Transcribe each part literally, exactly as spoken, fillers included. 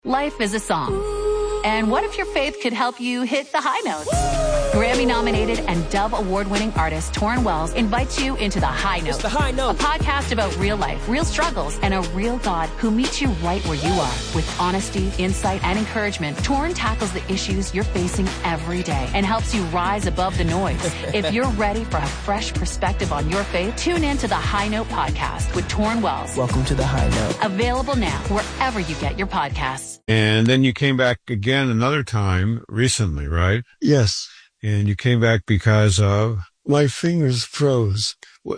Life is a song. And what if your faith could help you hit the high notes? Grammy-nominated and Dove Award-winning artist Torrin Wells invites you into The High Note. It's The High Note. A podcast about real life, real struggles, and a real God who meets you right where you are. With honesty, insight, and encouragement, Torrin tackles the issues you're facing every day and helps you rise above the noise. If you're ready for a fresh perspective on your faith, tune in to The High Note podcast with Torrin Wells. Welcome to The High Note. Available now wherever you get your podcasts. And then you came back again another time recently, right? Yes. And you came back because of? My fingers froze.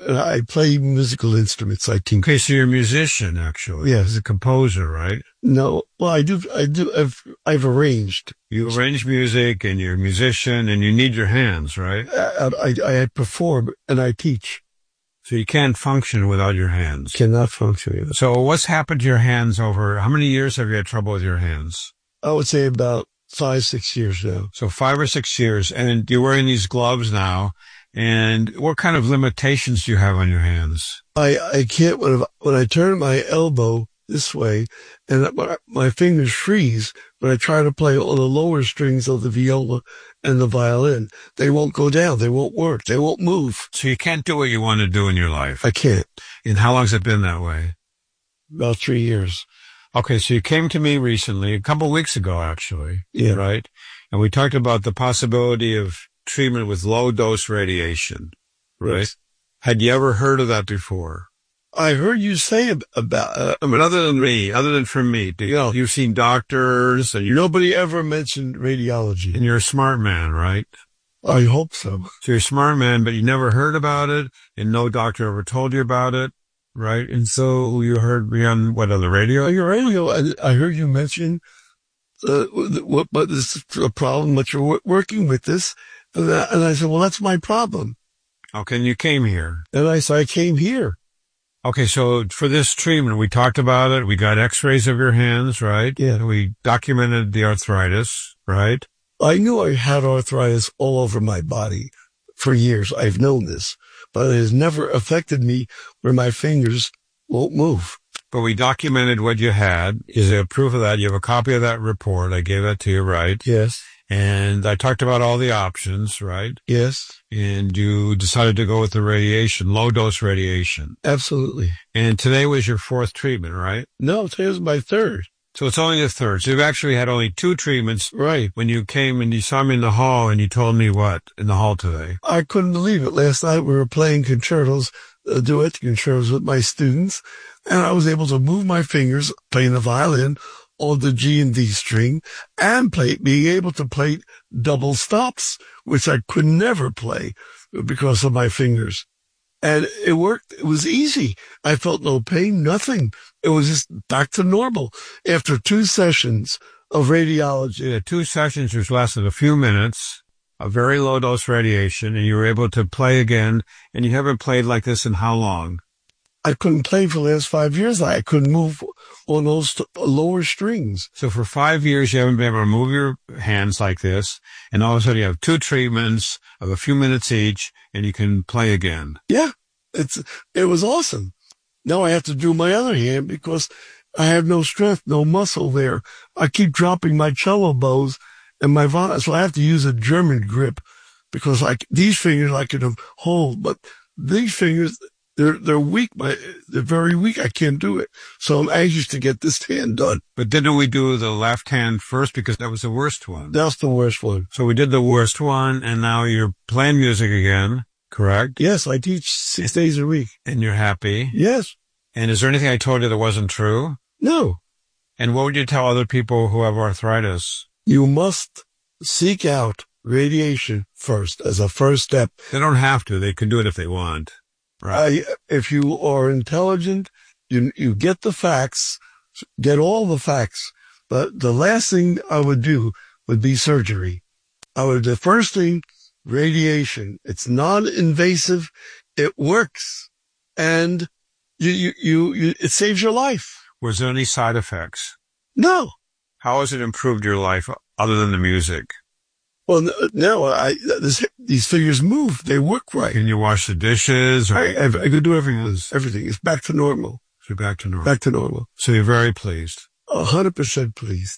I play musical instruments, I think. Okay, so you're a musician, actually. Yes. A composer, right? No, well, I do, I do, I've, I've arranged. You arrange music and you're a musician and you need your hands, right? I, I, I perform and I teach. So you can't function without your hands. Cannot function. So what's happened to your hands over, how many years have you had trouble with your hands? I would say about five, six years now. So five or six years. And you're wearing these gloves now. And what kind of limitations do you have on your hands? I, I can't, when I, when I turn my elbow this way and my fingers freeze, when I try to play on the lower strings of the viola and the violin, they won't go down. They won't work. They won't move. So you can't do what you want to do in your life. I can't. And how long has it been that way? About three years. Okay. So you came to me recently, a couple of weeks ago, actually. Yeah. Right. And we talked about the possibility of treatment with low dose radiation. Right. Yes. Had you ever heard of that before? I heard you say about, uh, I mean, other than me, other than from me, do you know, you've seen doctors and you nobody ever mentioned radiology. And you're a smart man, right? I hope so. So you're a smart man, but you never heard about it and no doctor ever told you about it, right? And so you heard me on what, on the radio? On your radio, I, I heard you mention, uh, what, but this is a problem, but you're working with this. And I, and I said, well, that's my problem. Okay. And you came here. And I said, I came here. Okay, so for this treatment, we talked about it. We got x-rays of your hands, right? Yeah. We documented the arthritis, right? I knew I had arthritis all over my body for years. I've known this, but it has never affected me where my fingers won't move. But we documented what you had. Is there proof of that? You have a copy of that report. I gave that to you, right? Yes. And I talked about all the options, right? Yes. And you decided to go with the radiation, low dose radiation. Absolutely. And today was your fourth treatment, right? No, today was my third. So it's only the third. So you've actually had only two treatments. Right. When you came and you saw me in the hall and you told me what in the hall today? I couldn't believe it. Last night we were playing concertos, uh, duet concertos with my students, and I was able to move my fingers playing the violin on the G and D string and play, being able to play double stops, which I could never play because of my fingers. And it worked. It was easy. I felt no pain, nothing. It was just back to normal after two sessions of radiology. Yeah, two sessions which lasted a few minutes, a very low dose radiation, and you were able to play again. And you haven't played like this in how long? I couldn't play for the last five years. I couldn't move on those t- lower strings. So for five years, you haven't been able to move your hands like this. And all of a sudden you have two treatments of a few minutes each and you can play again. Yeah, it's, it was awesome. Now I have to do my other hand because I have no strength, no muscle there. I keep dropping my cello bows and my violin. So I have to use a German grip because like these fingers I can hold, but these fingers, They're, they're weak. My, they're very weak. I can't do it. So I'm anxious to get this hand done. But didn't we do the left hand first because that was the worst one? That's the worst one. So we did the worst one and now you're playing music again, correct? Yes, I teach six days a week. And you're happy? Yes. And is there anything I told you that wasn't true? No. And what would you tell other people who have arthritis? You must seek out radiation first as a first step. They don't have to. They can do it if they want. Right. Uh, if you are intelligent, you you get the facts, get all the facts. But the last thing I would do would be surgery. I would, the first thing, radiation. It's non-invasive. It works. And you, you, you, you, it saves your life. Was there any side effects? No. How has it improved your life other than the music? Well, no, I, this, these fingers move. They work right. Can you wash the dishes? Or I, I, I could do everything. Everything. It's back to normal. So back to normal. Back to normal. So you're very pleased. A hundred percent pleased.